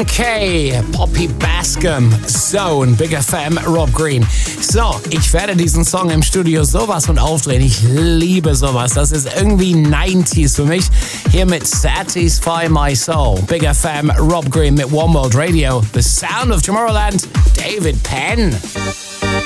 MK, Poppy Bascom, Zone, Big FM, Rob Green. So, ich werde diesen Song im Studio sowas von aufdrehen. Ich liebe sowas. Das ist irgendwie 90s für mich. Hier mit Satisfy My Soul. Big FM, Rob Green mit One World Radio. The Sound of Tomorrowland, David Penn.